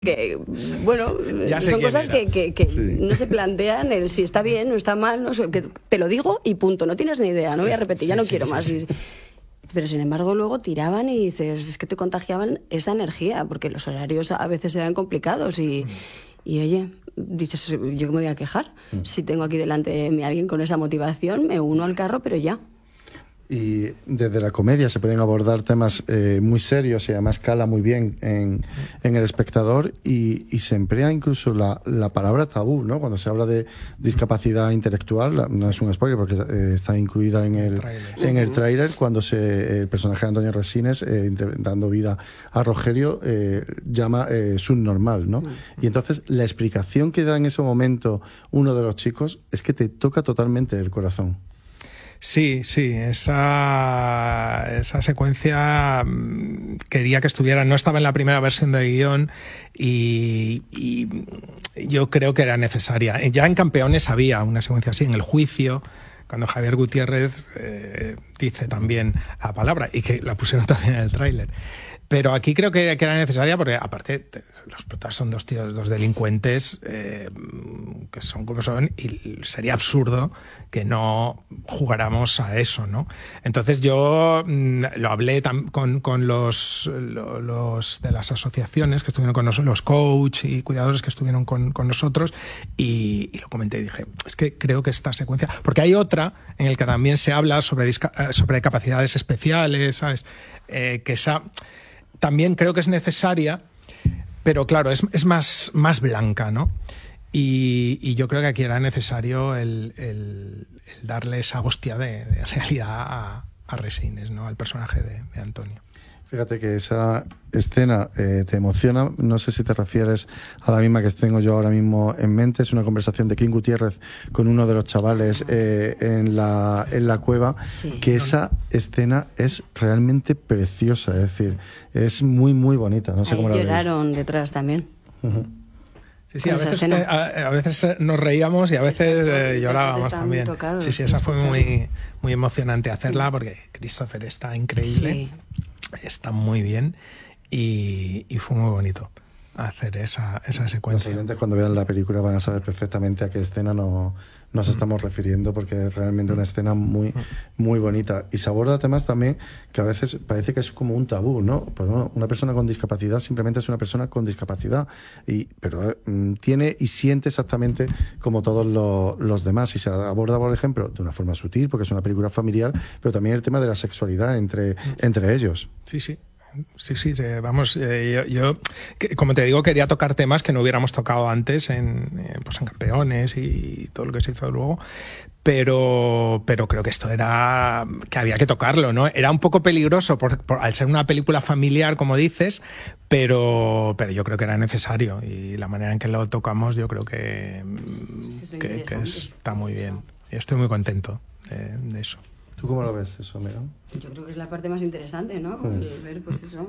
que, bueno, son cosas que sí, no se plantean el si está bien o está mal, no sé, que te lo digo y punto, no tienes ni idea, no voy a repetir, ya no quiero más. Sí. Pero sin embargo luego tiraban y dices, es que te contagiaban esa energía, porque los horarios a veces eran complicados y oye, dices, ¿yo me voy a quejar? Si tengo aquí delante de mí a alguien con esa motivación, me uno al carro, pero ya. Y desde la comedia se pueden abordar temas muy serios y además cala muy bien en el espectador y se emplea incluso la palabra tabú, ¿no? Cuando se habla de discapacidad intelectual, no es un spoiler porque está incluida en el tráiler, cuando el personaje de Antonio Resines, dando vida a Rogelio, llama subnormal, ¿no? Y entonces la explicación que da en ese momento uno de los chicos es que te toca totalmente el corazón. Sí, esa secuencia quería que estuviera, no estaba en la primera versión del guión y yo creo que era necesaria. Ya en Campeones había una secuencia así, en el juicio, cuando Javier Gutiérrez dice también la palabra y que la pusieron también en el tráiler. Pero aquí creo que era necesaria porque, aparte, los protagonistas son dos delincuentes que son como son y sería absurdo que no jugáramos a eso, ¿no? Entonces yo lo hablé con los de las asociaciones que estuvieron con nosotros, los coach y cuidadores que estuvieron con nosotros y lo comenté y dije, es que creo que esta secuencia... Porque hay otra en la que también se habla sobre capacidades especiales, ¿sabes? Que esa... También creo que es necesaria, pero claro, es más blanca, ¿no? Y yo creo que aquí era necesario el darle esa hostia de realidad a Resines, ¿no? Al personaje de Antonio. Fíjate que esa escena te emociona, no sé si te refieres a la misma que tengo yo ahora mismo en mente, es una conversación de King Gutiérrez con uno de los chavales en la cueva, sí. Que esa escena es realmente preciosa, es decir, es muy muy bonita, no sé cómo la veis. Lloraron detrás también. Uh-huh. Sí, a veces nos reíamos y a veces llorábamos también. Sí, esa fue muy emocionante hacerla porque Christopher está increíble. Sí. Está muy bien y fue muy bonito hacer esa secuencia. Los oyentes cuando vean la película van a saber perfectamente a qué escena nos estamos refiriendo, porque es realmente una escena muy muy bonita y se aborda temas también que a veces parece que es como un tabú, ¿no? Pues bueno, una persona con discapacidad simplemente es una persona con discapacidad pero tiene y siente exactamente como todos los demás y se aborda, por ejemplo, de una forma sutil porque es una película familiar, pero también el tema de la sexualidad entre ellos. Sí, vamos, yo como te digo, quería tocar temas que no hubiéramos tocado antes en Campeones y todo lo que se hizo luego, pero creo que esto era que había que tocarlo, ¿no? Era un poco peligroso al ser una película familiar, como dices, pero yo creo que era necesario y la manera en que lo tocamos yo creo que está muy bien. Yo estoy muy contento de eso. ¿Tú cómo lo ves eso, Mira? Yo creo que es la parte más interesante, ¿no? El ver, pues eso,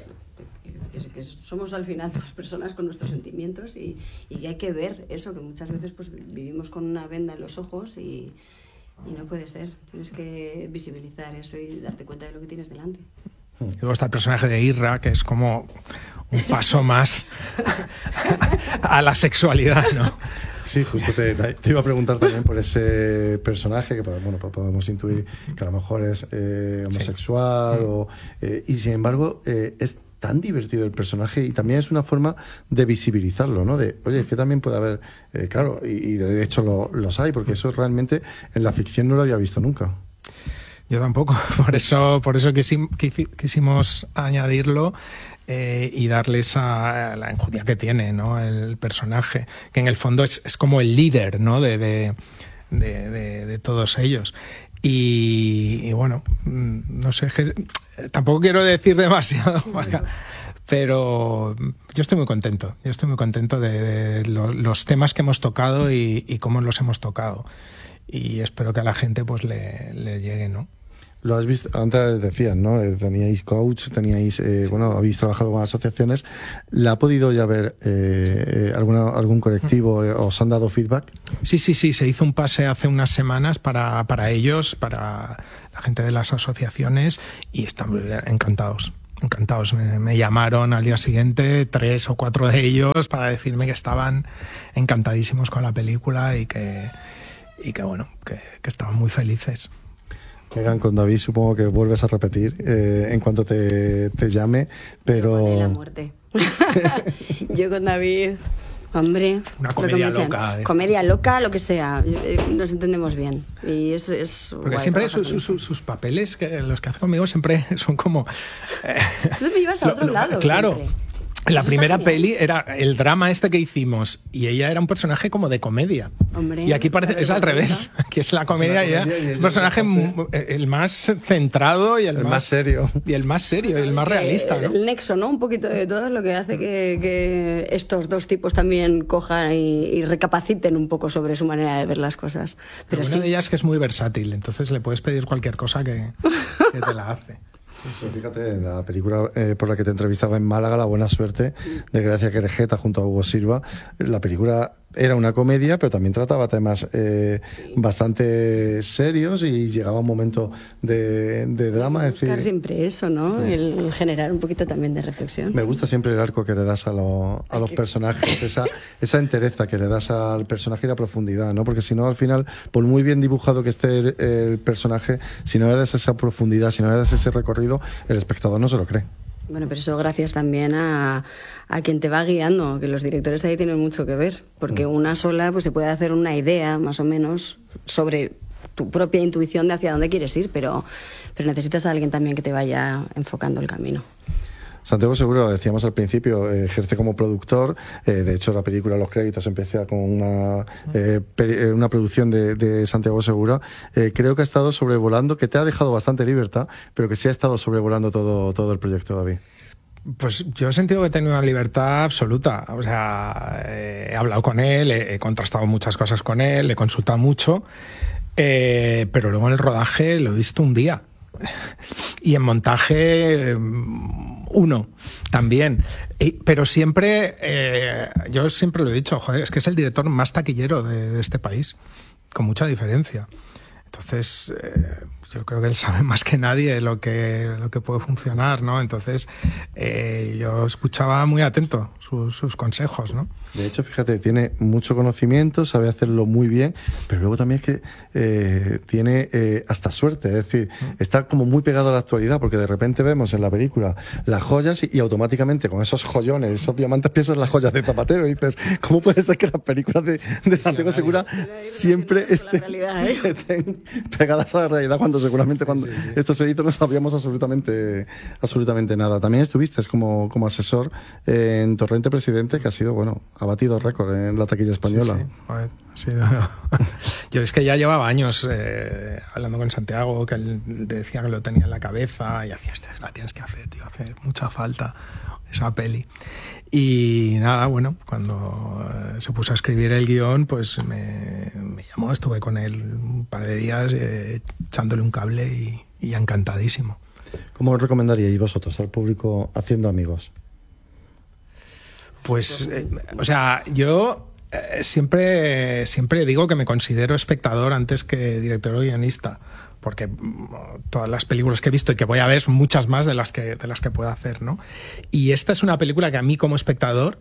que somos al final dos personas con nuestros sentimientos y que hay que ver eso, que muchas veces pues vivimos con una venda en los ojos y no puede ser. Tienes que visibilizar eso y darte cuenta de lo que tienes delante. Y luego está el personaje de Irra, que es como un paso más a la sexualidad, ¿no? Sí, justo te iba a preguntar también por ese personaje que podemos intuir que a lo mejor es homosexual y sin embargo es tan divertido el personaje y también es una forma de visibilizarlo, ¿no? De, oye, es que también puede haber, claro, y de hecho los hay, porque eso realmente en la ficción no lo había visto nunca. Yo tampoco, por eso quisimos añadirlo y darles a la enjundia que tiene, ¿no? El personaje, que en el fondo es como el líder, ¿no? de todos ellos. Y bueno, no sé, es que tampoco quiero decir demasiado, pero yo estoy muy contento. Yo estoy muy contento de los temas que hemos tocado y cómo los hemos tocado. Y espero que a la gente pues le llegue, ¿no? Lo has visto, antes decías, ¿no? Teníais coach, habéis trabajado con asociaciones. ¿La ha podido ya ver algún colectivo? ¿Os han dado feedback? Sí, se hizo un pase hace unas semanas para ellos, para la gente de las asociaciones y están encantados. encantados. Me llamaron al día siguiente 3 o 4 de ellos para decirme que estaban encantadísimos con la película y que estaban muy felices. Megan, con David supongo que vuelves a repetir en cuanto te llame, pero... La muerte. Yo con David, hombre... Una comedia loca. Comedia loca, lo que sea. Nos entendemos bien. Y es porque siempre sus papeles, los que hace conmigo, siempre son como... Entonces me ibas a otro lado. Claro. Siempre. La primera peli era el drama que hicimos y ella era un personaje como de comedia. Hombre, y aquí es al revés. Aquí es la comedia y un personaje el más centrado y el más serio. Y el más serio y el más realista, ¿no? El nexo, ¿no? Un poquito de todo lo que hace que estos dos tipos también cojan y recapaciten un poco sobre su manera de ver las cosas. Pero una de ellas es que es muy versátil, entonces le puedes pedir cualquier cosa que te la hace. Sí, fíjate, en la película por la que te entrevistaba en Málaga, La buena suerte, de Gracia Querejeta junto a Hugo Silva, la película era una comedia, pero también trataba temas bastante serios y llegaba un momento de drama. Buscar siempre eso, ¿no? El generar un poquito también de reflexión. Me gusta siempre el arco que le das a los personajes, esa entereza que le das al personaje y la profundidad, ¿no? Porque si no, al final, por muy bien dibujado que esté el personaje, si no le das esa profundidad, si no le das ese recorrido, el espectador no se lo cree. Bueno, pero eso gracias también a quien te va guiando, que los directores ahí tienen mucho que ver, porque una sola pues se puede hacer una idea más o menos sobre tu propia intuición de hacia dónde quieres ir, pero necesitas a alguien también que te vaya enfocando el camino. Santiago Segura, lo decíamos al principio, ejerce como productor. De hecho, la película Los créditos empieza con una producción de Santiago Segura. Creo que ha estado sobrevolando, que te ha dejado bastante libertad, pero que sí ha estado sobrevolando todo el proyecto, David. Pues yo he sentido que he tenido una libertad absoluta. O sea, he hablado con él, he contrastado muchas cosas con él, he consultado mucho, pero luego en el rodaje lo he visto un día. Y en montaje uno también, pero siempre yo siempre lo he dicho, joder, es que es el director más taquillero de este país, con mucha diferencia. Entonces yo creo que él sabe más que nadie lo que puede funcionar, ¿no? Entonces yo escuchaba muy atento sus consejos, ¿no? De hecho, fíjate, tiene mucho conocimiento, sabe hacerlo muy bien, pero luego también es que tiene hasta suerte, es decir, está como muy pegado a la actualidad, porque de repente vemos en la película las joyas y automáticamente con esos joyones, esos diamantes, piensas en las joyas de Zapatero y dices, ¿cómo puede ser que las películas de Santiago Segura siempre estén pegadas a la realidad cuando seguramente cuando esto se hizo no sabíamos absolutamente nada? También estuviste como asesor en Torrente Presidente, que ha sido, bueno, ha batido récord en la taquilla española. Sí. A ver, sí, yo es que ya llevaba años hablando con Santiago, que él decía que lo tenía en la cabeza y hacía, la tienes que hacer, tío, hace mucha falta esa peli. Y nada, bueno, cuando se puso a escribir el guión, pues me llamó, estuve con él un par de días echándole un cable y encantadísimo. ¿Cómo recomendaríais vosotros al público Haciendo Amigos? Pues, o sea, yo siempre digo que me considero espectador antes que director o guionista, porque todas las películas que he visto y que voy a ver son muchas más de las que puedo hacer, ¿no? Y esta es una película que a mí como espectador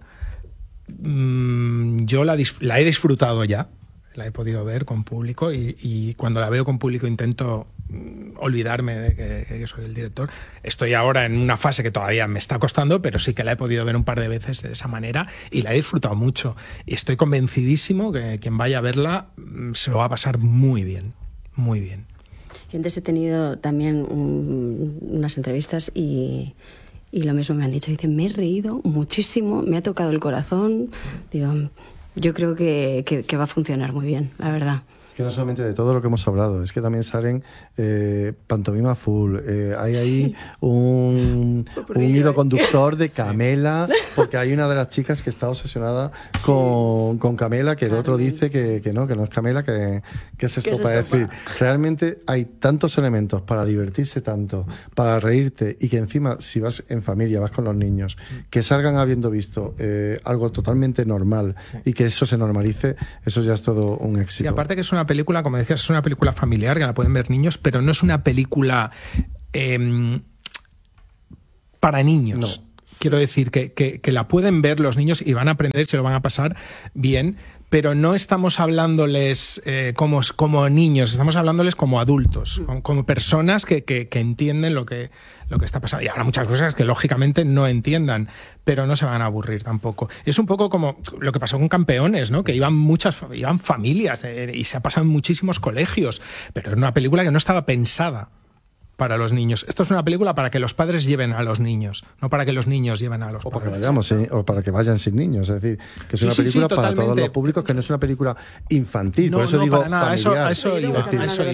yo la he disfrutado ya, la he podido ver con público y cuando la veo con público intento olvidarme de que soy el director. Estoy ahora en una fase que todavía me está costando, pero sí que la he podido ver un par de veces de esa manera y la he disfrutado mucho. Y estoy convencidísimo que quien vaya a verla se lo va a pasar muy bien, muy bien. Yo antes he tenido también unas entrevistas y lo mismo me han dicho. Dicen, me he reído muchísimo, me ha tocado el corazón. Digo, yo creo que va a funcionar muy bien, la verdad. Es que no solamente de todo lo que hemos hablado, es que también salen pantomima full, hay ahí un hilo conductor de Camela, porque hay una de las chicas que está obsesionada con Camela, que el otro dice que no es Camela, que es estopa. Es decir, realmente hay tantos elementos para divertirse tanto, para reírte, y que encima, si vas en familia, vas con los niños, que salgan habiendo visto algo totalmente normal y que eso se normalice, eso ya es todo un éxito. Y aparte que es una película, como decías, es una película familiar que la pueden ver niños, pero no es una película para niños. No. Quiero decir que la pueden ver los niños y van a aprender, se lo van a pasar bien, pero no estamos hablándoles como niños, estamos hablándoles como adultos, como personas que entienden lo que está pasando. Y habrá muchas cosas que lógicamente no entiendan, pero no se van a aburrir tampoco. Es un poco como lo que pasó con Campeones, ¿no? Que iban familias y se ha pasado en muchísimos colegios, pero era una película que no estaba pensada para los niños. Esto es una película para que los padres lleven a los niños, no para que los niños lleven a los padres. O para que vayan sin niños. Es decir, que es una película para todos los públicos, que no es una película infantil. No, por eso digo para nada. familiar. Eso iba.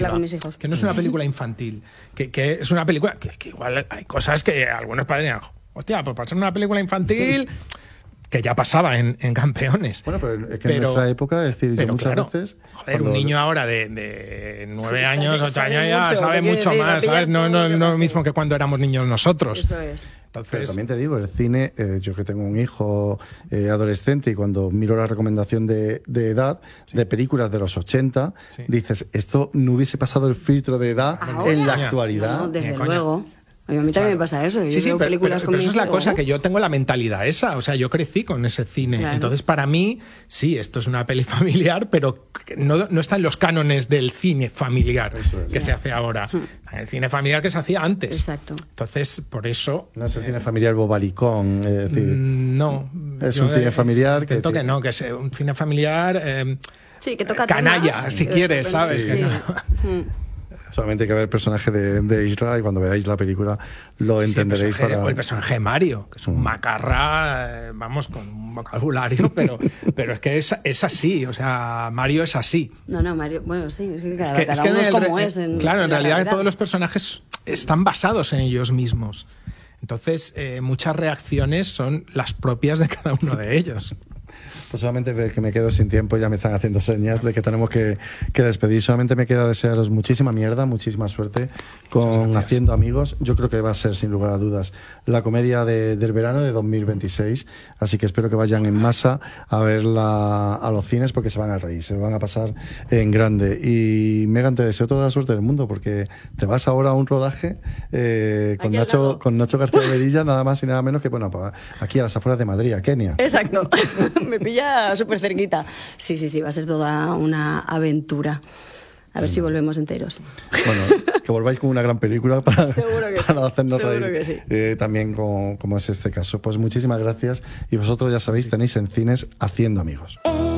Que no es una Mm. película infantil. Que es una película que igual hay cosas que algunos padres dirán, hostia, pues para ser una película infantil... que ya pasaba en Campeones. Bueno, pero es que en nuestra época, es decir, yo muchas veces... Joder, un niño ahora de 9 años, 8 años ya sabe mucho más, ¿sabes? No es lo mismo que cuando éramos niños nosotros. Eso es. Entonces, pero también te digo, el cine, yo que tengo un hijo adolescente y cuando miro la recomendación de edad de películas de los 80, dices, esto no hubiese pasado el filtro de edad en la actualidad. No, desde luego. A mí también me pasa eso. Yo veo películas pero eso es la cosa, que yo tengo la mentalidad esa. O sea, yo crecí con ese cine. Claro. Entonces, para mí, sí, esto es una peli familiar, pero no está en los cánones del cine familiar que se hace ahora. El cine familiar que se hacía antes. Exacto. Entonces, por eso... No es el cine familiar bobalicón, es decir... No. Es un cine familiar que es un cine familiar... sí, que toca canalla, temas, si quieres, ¿sabes? Sí. Que no. Solamente hay que ver el personaje de Isra y cuando veáis la película lo entenderéis. O el personaje de Mario, que es un macarra, vamos, con un vocabulario, pero es que es así, o sea, Mario es así. No, Mario, bueno, sí, es que cada uno es como es. Claro, en realidad todos los personajes están basados en ellos mismos. Entonces, muchas reacciones son las propias de cada uno de ellos. Pues solamente que me quedo sin tiempo, ya me están haciendo señas de que tenemos que despedir. Solamente me queda desearos muchísima mierda, muchísima suerte con Haciendo Amigos. Yo creo que va a ser, sin lugar a dudas, la comedia del verano de 2026. Así que espero que vayan en masa a verla a los cines porque se van a reír, se van a pasar en grande. Y Megan, te deseo toda la suerte del mundo porque te vas ahora a un rodaje con Nacho García Berilla, nada más y nada menos que, bueno, pues aquí a las afueras de Madrid, a Kenia. Exacto. Me pilla súper cerquita. Sí, va a ser toda una aventura. A ver si volvemos enteros. Bueno, que volváis con una gran película para hacernos Seguro reír. Que sí. También como es este caso. Pues muchísimas gracias. Y vosotros ya sabéis, tenéis en cines Haciendo Amigos.